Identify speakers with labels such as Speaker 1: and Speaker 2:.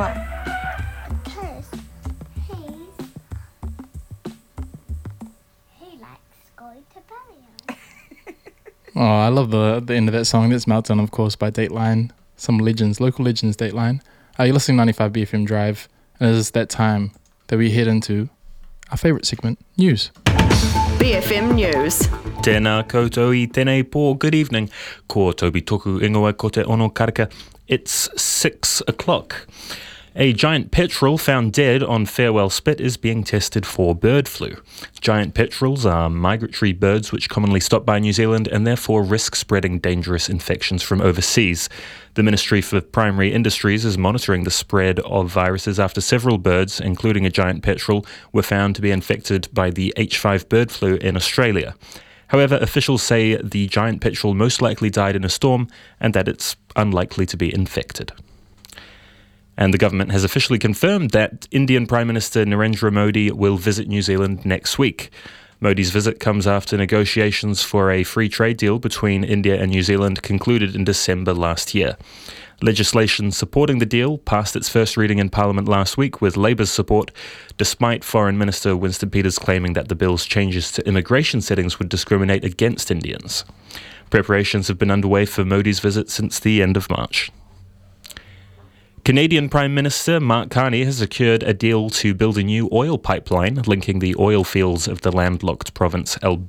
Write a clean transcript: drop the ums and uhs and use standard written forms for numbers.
Speaker 1: Why?
Speaker 2: Because he likes going to Balliol.
Speaker 3: Oh, I love the end of that song. That's Meltdown, of course, by Dateline. Some legends, local legends, Dateline. You're listening to 95 BFM Drive, and it is that time that we head into our favourite segment, News.
Speaker 4: BFM News.
Speaker 5: Tēnā koutou I tēnei pō, good evening. Ko Toby Toku ingoa ko te ono karaka. It's 6 o'clock. A giant petrel found dead on Farewell Spit is being tested for bird flu. Giant petrels are migratory birds which commonly stop by New Zealand and therefore risk spreading dangerous infections from overseas. The Ministry for Primary Industries is monitoring the spread of viruses after several birds, including a giant petrel, were found to be infected by the H5 bird flu in Australia. However, officials say the giant petrel most likely died in a storm and that it's unlikely to be infected. And the government has officially confirmed that Indian Prime Minister Narendra Modi will visit New Zealand next week. Modi's visit comes after negotiations for a free trade deal between India and New Zealand concluded in December last year. Legislation supporting the deal passed its first reading in Parliament last week with Labour's support, despite Foreign Minister Winston Peters claiming that the bill's changes to immigration settings would discriminate against Indians. Preparations have been underway for Modi's visit since the end of March. Canadian Prime Minister Mark Carney has secured a deal to build a new oil pipeline linking the oil fields of the landlocked province